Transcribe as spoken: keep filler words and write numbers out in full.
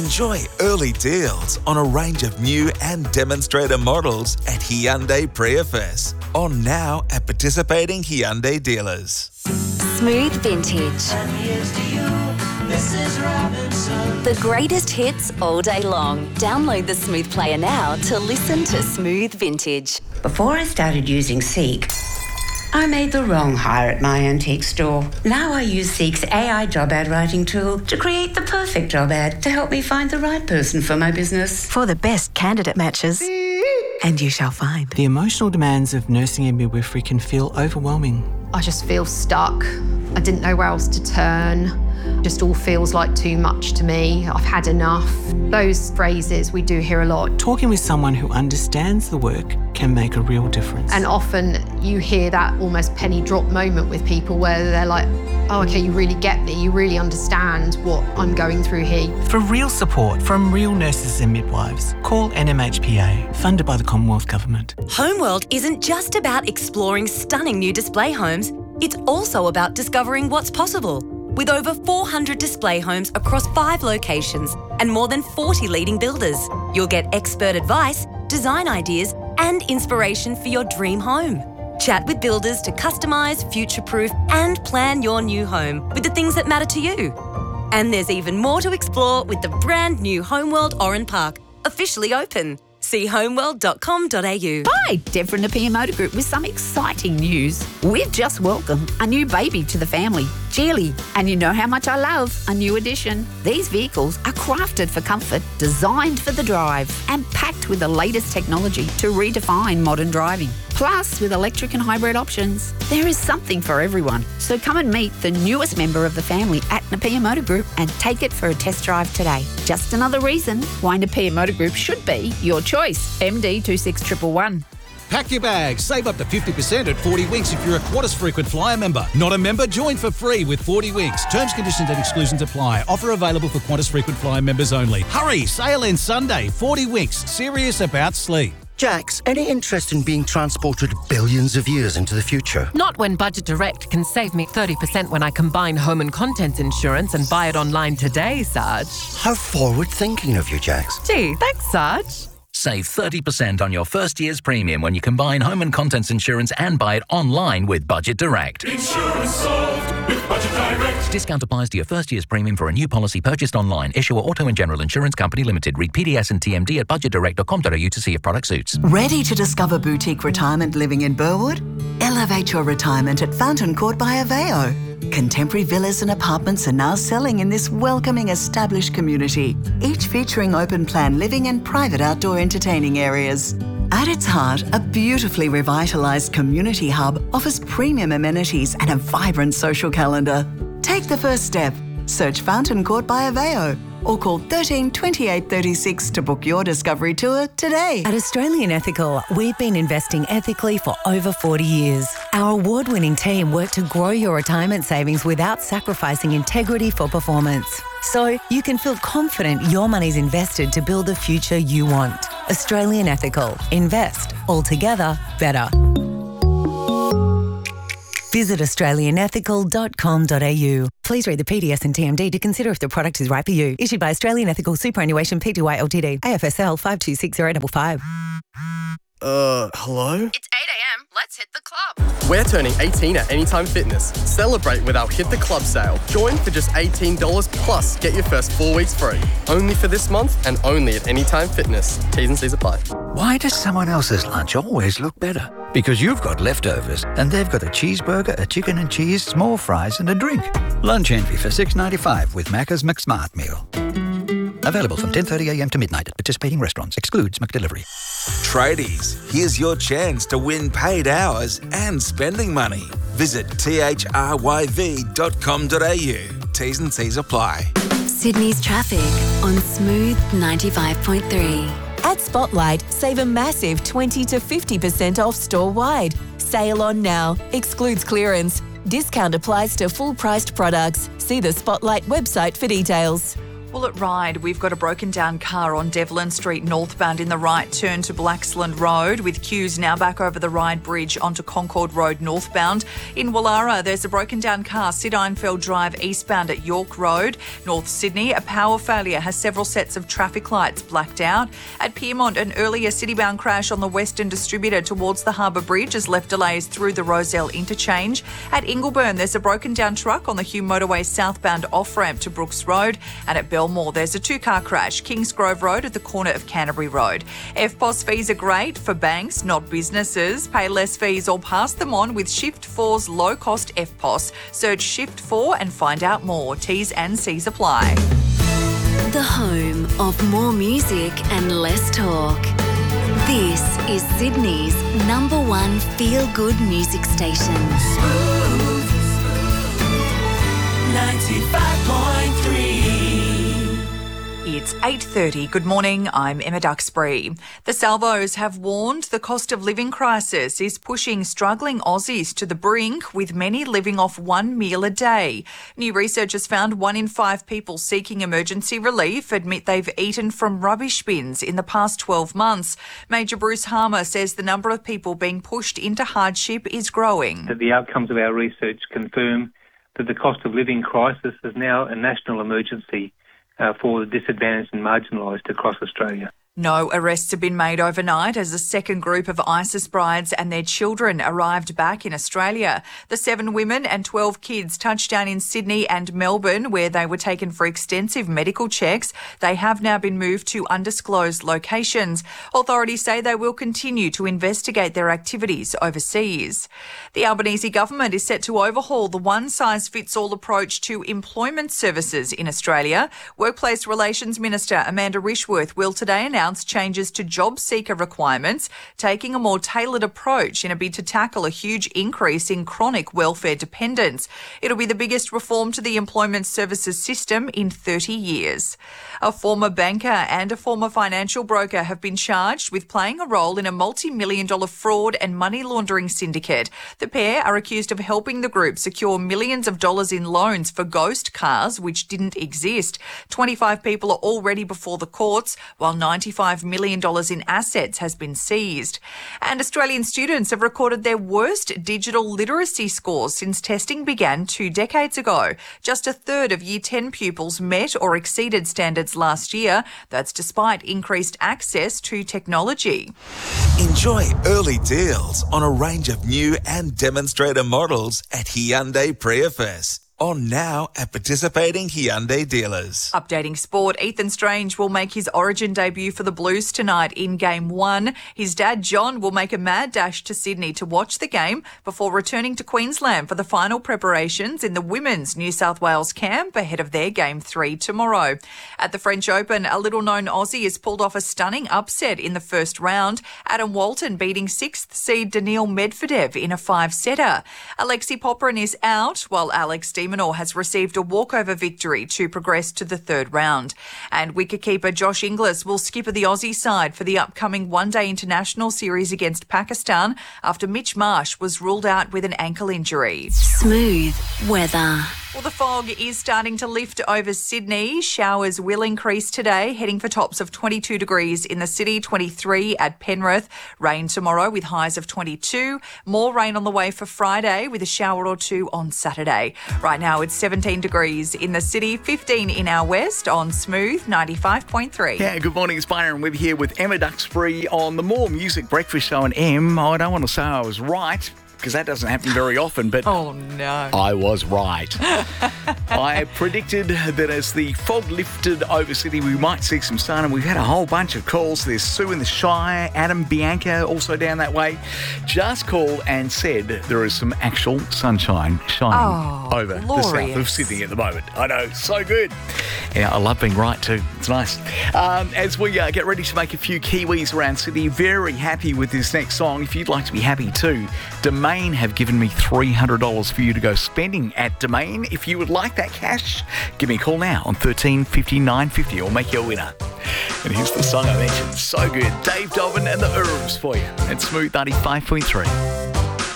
Enjoy early deals on a range of new and demonstrator models at Hyundai Priefest. On now at participating Hyundai dealers. Smooth Vintage. And here's to you, Missus Robinson. The greatest hits all day long. Download the Smooth Player now to listen to Smooth Vintage. Before I started using Seek, I made the wrong hire at my antique store. Now I use Seek's A I job ad writing tool to create the perfect job ad to help me find the right person for my business. For the best candidate matches. And you shall find. The emotional demands of nursing and midwifery can feel overwhelming. I just feel stuck. I didn't know where else to turn. Just all feels like too much to me. I've had enough. Those phrases we do hear a lot. Talking with someone who understands the work can make a real difference. And often you hear that almost penny drop moment with people where they're like, oh, okay, you really get me. You really understand what I'm going through here. For real support from real nurses and midwives, call N M H P A, funded by the Commonwealth Government. Homeworld isn't just about exploring stunning new display homes. It's also about discovering what's possible. With over four hundred display homes across five locations and more than forty leading builders, you'll get expert advice, design ideas, and inspiration for your dream home. Chat with builders to customise, future-proof, and plan your new home with the things that matter to you. And there's even more to explore with the brand new Homeworld Oran Park, officially open. See homeworld dot com dot a u. Hi, Deb from Napier Motor Group with some exciting news. We've just welcomed a new baby to the family, Geely, and you know how much I love a new addition. These vehicles are crafted for comfort, designed for the drive, and packed with the latest technology to redefine modern driving. Plus, with electric and hybrid options, there is something for everyone. So come and meet the newest member of the family at Napier Motor Group and take it for a test drive today. Just another reason why Napier Motor Group should be your choice. M D two six one one one. Pack your bags. Save up to fifty percent at forty Winks if you're a Qantas Frequent Flyer member. Not a member? Join for free with forty Winks. Terms, conditions and exclusions apply. Offer available for Qantas Frequent Flyer members only. Hurry! Sale ends Sunday. forty Winks. Serious about sleep. Jax, any interest in being transported billions of years into the future? Not when Budget Direct can save me thirty percent when I combine home and contents insurance and buy it online today, Sarge. How forward-thinking of you, Jax. Gee, thanks, Sarge. Save thirty percent on your first year's premium when you combine home and contents insurance and buy it online with Budget Direct. Insurance solved with Budget Direct. Discount applies to your first year's premium for a new policy purchased online. Issuer Auto and General Insurance Company Limited. Read P D S and T M D at budget direct dot com dot a u to see if product suits. Ready to discover boutique retirement living in Burwood? Elevate your retirement at Fountain Court by Aveo. Contemporary villas and apartments are now selling in this welcoming established community, each featuring open plan living and private outdoor entertaining areas. At its heart, a beautifully revitalised community hub offers premium amenities and a vibrant social calendar. Take the first step. Search Fountain Court by Aveo or call thirteen twenty-eight thirty-six to book your discovery tour today. At Australian Ethical, we've been investing ethically for over forty years. Our award-winning team work to grow your retirement savings without sacrificing integrity for performance. So you can feel confident your money's invested to build the future you want. Australian Ethical. Invest. Altogether better. Visit australian ethical dot com dot a u. Please read the P D S and T M D to consider if the product is right for you. Issued by Australian Ethical Superannuation Pty Ltd. A F S L five two six zero five five. Uh, hello? It's eight a.m. Let's hit the club. We're turning eighteen at Anytime Fitness. Celebrate with our Hit the Club sale. Join for just eighteen dollars plus get your first four weeks free. Only for this month and only at Anytime Fitness. T's and C's apply. Why does someone else's lunch always look better? Because you've got leftovers and they've got a cheeseburger, a chicken and cheese, small fries and a drink. Lunch envy for six dollars ninety-five with Macca's McSmart Meal. Available from ten thirty a.m. to midnight at participating restaurants. Excludes McDelivery. Tradies, here's your chance to win paid hours and spending money. Visit t h r y v dot com dot a u. T's and C's apply. Sydney's traffic on Smooth ninety-five point three. At Spotlight, save a massive twenty to fifty percent off store-wide. Sale on now. Excludes clearance. Discount applies to full-priced products. See the Spotlight website for details. Well, at Ryde, we've got a broken down car on Devlin Street northbound in the right turn to Blaxland Road, with queues now back over the Ryde Bridge onto Concord Road northbound. In Wallara, there's a broken down car, Sid Einfeld Drive eastbound at York Road. North Sydney, a power failure has several sets of traffic lights blacked out. At Pyrmont, an earlier citybound crash on the Western Distributor towards the Harbour Bridge has left delays through the Rozelle interchange. At Ingleburn, there's a broken down truck on the Hume Motorway southbound off-ramp to Brooks Road. And at Belmore, there's a two-car crash, Kingsgrove Road at the corner of Canterbury Road. F P O S fees are great for banks, not businesses. Pay less fees or pass them on with Shift four's low-cost F P O S. Search Shift four and find out more. T's and C's apply. The home of more music and less talk. This is Sydney's number one feel-good music station. Smooth ninety-five point three. It's eight thirty. Good morning, I'm Emma Duxbury. The Salvos have warned the cost of living crisis is pushing struggling Aussies to the brink, with many living off one meal a day. New research has found one in five people seeking emergency relief admit they've eaten from rubbish bins in the past twelve months. Major Bruce Harmer says the number of people being pushed into hardship is growing. The outcomes of our research confirm that the cost of living crisis is now a national emergency Uh, for the disadvantaged and marginalised across Australia. No arrests have been made overnight as a second group of ISIS brides and their children arrived back in Australia. The seven women and twelve kids touched down in Sydney and Melbourne, where they were taken for extensive medical checks. They have now been moved to undisclosed locations. Authorities say they will continue to investigate their activities overseas. The Albanese government is set to overhaul the one-size-fits-all approach to employment services in Australia. Workplace Relations Minister Amanda Rishworth will today announce changes to job seeker requirements, taking a more tailored approach in a bid to tackle a huge increase in chronic welfare dependence. It'll be the biggest reform to the employment services system in thirty years. A former banker and a former financial broker have been charged with playing a role in a multi-million dollar fraud and money laundering syndicate. The pair are accused of helping the group secure millions of dollars in loans for ghost cars which didn't exist. twenty-five people are already before the courts, while ninety-five million dollars in assets has been seized. And Australian students have recorded their worst digital literacy scores since testing began two decades ago. Just a third of Year ten pupils met or exceeded standards last year. That's despite increased access to technology. Enjoy early deals on a range of new and demonstrator models at Hyundai Prius. On now at participating Hyundai dealers. Updating sport, Ethan Strange will make his origin debut for the Blues tonight in Game one. His dad, John, will make a mad dash to Sydney to watch the game before returning to Queensland for the final preparations in the women's New South Wales camp ahead of their Game three tomorrow. At the French Open, a little-known Aussie has pulled off a stunning upset in the first round. Adam Walton beating sixth seed Daniil Medvedev in a five-setter. Alexei Popyrin is out, while Alex de Minaur has received a walkover victory to progress to the third round. And wicketkeeper Josh Inglis will skipper the Aussie side for the upcoming one-day international series against Pakistan after Mitch Marsh was ruled out with an ankle injury. Smooth weather. Well, the fog is starting to lift over Sydney. Showers will increase today, heading for tops of twenty-two degrees in the city, twenty-three at Penrith. Rain tomorrow with highs of twenty-two. More rain on the way for Friday with a shower or two on Saturday. Right now it's seventeen degrees in the city, fifteen in our west on Smooth ninety-five point three. Yeah, good morning. It's Byron Webb here with Emma Duxbury on the More Music Breakfast Show. And Em, I don't want to say I was right, because that doesn't happen very often, but oh no, I was right. I predicted that as the fog lifted over Sydney, we might see some sun, and we've had a whole bunch of calls. There's Sue in the Shire, Adam, Bianca, also down that way, just called and said there is some actual sunshine shining oh, over glorious. the south of Sydney at the moment. I know, so good. Yeah, I love being right too. It's nice. Um, as we uh, get ready to make a few Kiwis around Sydney, very happy with this next song. If you'd like to be happy too, Domain have given me three hundred dollars for you to go spending at Domain. If you would like that cash, give me a call now on thirteen fifty, nine fifty or make you a winner. And here's the song I mentioned. So good. Dave Dobbin and the Herbs for you at Smooth ninety-five point three.